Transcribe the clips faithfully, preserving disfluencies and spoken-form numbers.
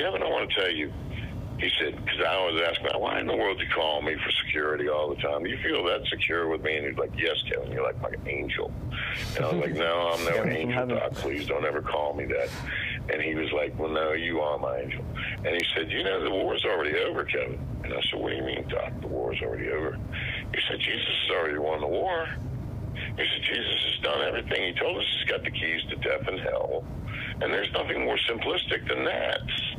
Kevin, I want to tell you. He said, because I always ask him, why in the world do you call me for security all the time? Do you feel that secure with me? And he's like, yes, Kevin, you're like my angel. And I was like, no, I'm no angel, Doc. Please don't ever call me that. And he was like, well, no, you are my angel. And he said, you know, the war's already over, Kevin. And I said, what do you mean, Doc? The war's already over. He said, Jesus has already won the war. He said, Jesus has done everything. He told us he's got the keys to death and hell. And there's nothing more simplistic than that.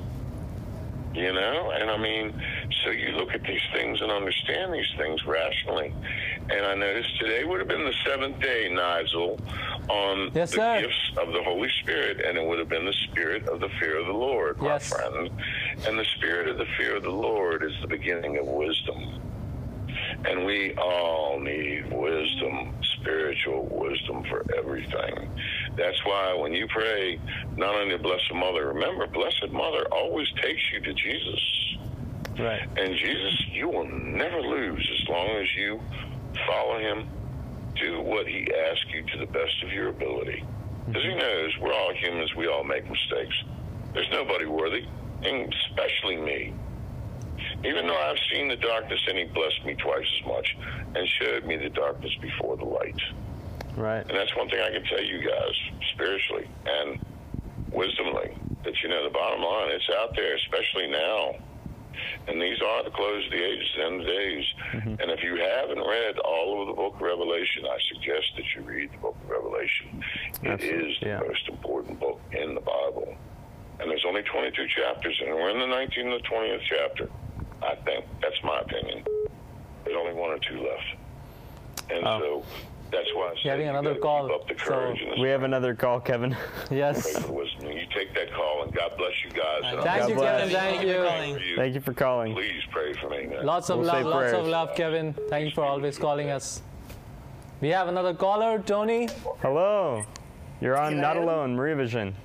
You know, and I mean, so you look at these things and understand these things rationally. And I noticed today would have been the seventh day, Nigel, on yes, the sir. gifts of the Holy Spirit, and it would have been the spirit of the fear of the Lord, my yes. friend. And the spirit of the fear of the Lord is the beginning of wisdom. And we all need wisdom, spiritual wisdom for everything. That's why when you pray, not only the Blessed Mother, remember, Blessed Mother always takes you to Jesus. Right. And Jesus, you will never lose as long as you follow him, do what he asks you to the best of your ability. Because he knows we're all humans, we all make mistakes. There's nobody worthy, and especially me. Even though I've seen the darkness, and he blessed me twice as much and showed me the darkness before the light. Right. And that's one thing I can tell you guys, spiritually and wisdomly, that, you know, the bottom line, it's out there, especially now. And these are the close of the ages, the end of the days. Mm-hmm. And if you haven't read all of the book of Revelation, I suggest that you read the book of Revelation. Absolutely. It is the yeah. most important book in the Bible. And there's only twenty-two chapters, and we're in the nineteenth or twentieth chapter. I think. That's my opinion. There's only one or two left. And oh. so that's why I say Getting you another call. Keep up the courage. So and the we have another call, Kevin. Yes. You take that call, and God bless you guys. Thank God you, bless. Kevin. Thank you. Thank you. Thank you for calling. Please pray for me, man. Lots of we'll love, lots prayers. of love, Kevin. Thank you for always calling us. We have another caller, Tony. Hello. You're on Hello. Not Alone, Maria Vision.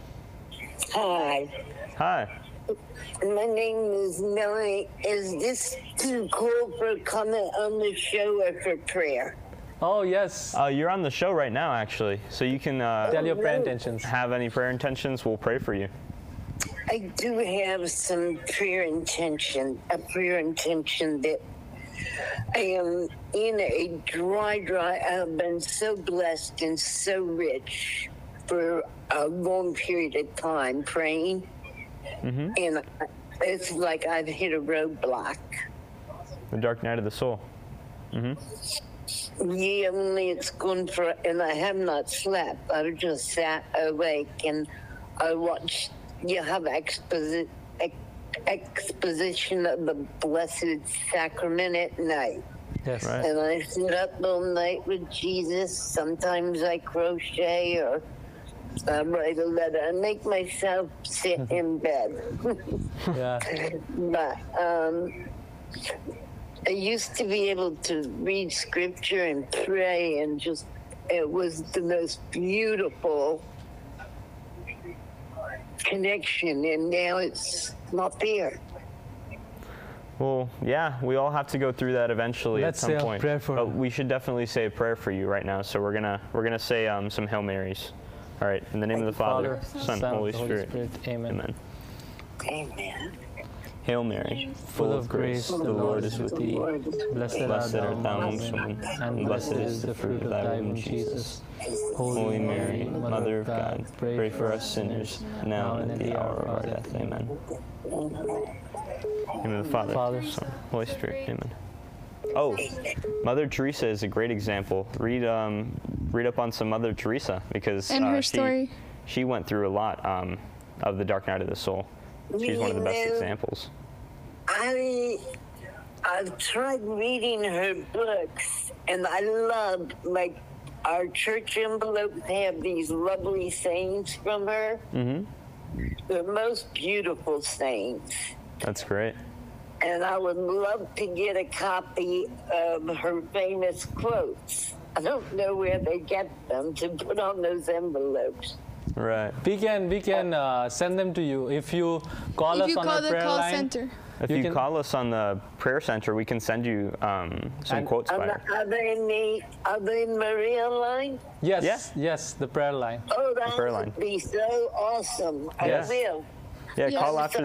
Hi. Hi. My name is Millie. Is this too cool for comment on the show or for prayer? Oh, yes. Uh, you're on the show right now, actually. So you can uh, tell your prayer intentions. Have any prayer intentions, we'll pray for you. I do have some prayer intention, a prayer intention that I am in a dry, dry, I've been so blessed and so rich for a long period of time praying. Mm-hmm. And it's like I've hit a roadblock. The dark night of the soul. Mm-hmm. Yeah, only it's gone for, and I have not slept. I've just sat awake and I watched, you have exposi- ex- exposition of the Blessed Sacrament at night. Yes. Right. And I sit up all night with Jesus. Sometimes I crochet or I write a letter. I make myself sit in bed. Yeah. But um, I used to be able to read scripture and pray, and just, it was the most beautiful connection, and now it's not there. Well, yeah, we all have to go through that eventually Let's at some say point. A prayer for but him. We should definitely say a prayer for you right now. So we're gonna we're gonna say um, some Hail Marys. All right, in the name of the Father, Father Son, Son, Holy, Holy Spirit. Spirit. Amen. Amen. Amen. Hail Mary, full of grace, the Lord is with thee. Blessed, Blessed art art thou amongst women, and blessed is the fruit of thy womb, Jesus. Holy Mary, Mother of God, pray for us sinners, now and at the hour of our death. Amen. In the name of the Father, Father, Son, Holy Spirit. Amen. Oh, Mother Teresa is a great example. Read um, read up on some Mother Teresa, because and uh, her she, story. she went through a lot um, of the dark night of the soul. She's one of the best examples. I, I've tried reading her books, and I love, like, our church envelopes have these lovely sayings from her. Mm-hmm. The most beautiful sayings. That's great. And I would love to get a copy of her famous quotes. I don't know where they get them to put on those envelopes. Right. We can we can uh, send them to you if you call if us you on call our the prayer call line. center. If you you can, call us on the prayer center, we can send you um, some quotes by her. Are they in the are they in Maria line? Yes, Yeah. yes, the prayer line. Oh, that prayer would line. be so awesome. Yes. I will. Yeah, Yes. call after